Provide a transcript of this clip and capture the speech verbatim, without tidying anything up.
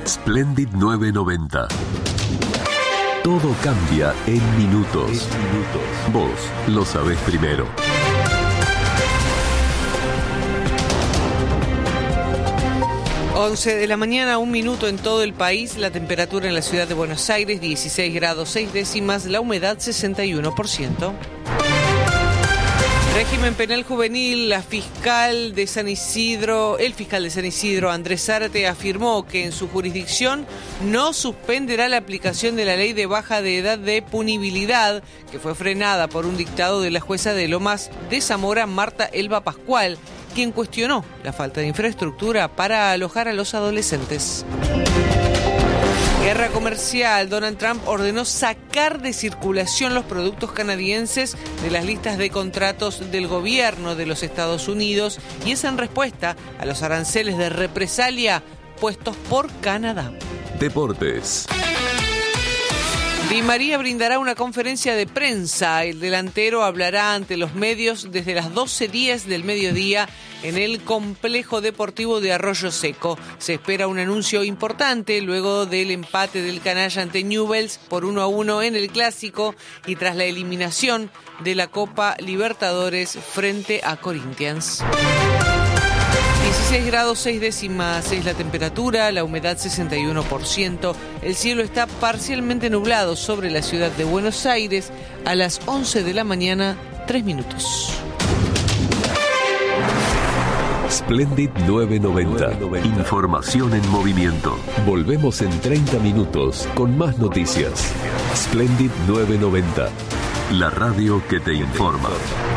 Splendid nueve noventa. Todo cambia en minutos. En minutos. Vos lo sabés primero. once de la mañana, un minuto en todo el país. La temperatura en la ciudad de Buenos Aires, dieciséis grados seis décimas. La humedad, sesenta y uno por ciento. Régimen penal juvenil. La fiscal de San Isidro, el fiscal de San Isidro, Andrés Zárate, afirmó que en su jurisdicción no suspenderá la aplicación de la ley de baja de edad de punibilidad, que fue frenada por un dictado de la jueza de Lomas de Zamora, Marta Elba Pascual, quien cuestionó la falta de infraestructura para alojar a los adolescentes. Guerra comercial. Donald Trump ordenó sacar de circulación los productos canadienses de las listas de contratos del gobierno de los Estados Unidos, y es en respuesta a los aranceles de represalia puestos por Canadá. Deportes. Di María brindará una conferencia de prensa. El delantero hablará ante los medios desde las doce diez del mediodía en el complejo deportivo de Arroyo Seco. Se espera un anuncio importante luego del empate del canalla ante Newell's por uno a uno en el Clásico y tras la eliminación de la Copa Libertadores frente a Corinthians. dieciséis grados seis décimas es la temperatura, la humedad sesenta y uno por ciento. El cielo está parcialmente nublado sobre la ciudad de Buenos Aires a las once de la mañana, tres minutos. Splendid nueve noventa. Información en movimiento. Volvemos en treinta minutos con más noticias. Splendid nueve noventa. La radio que te informa.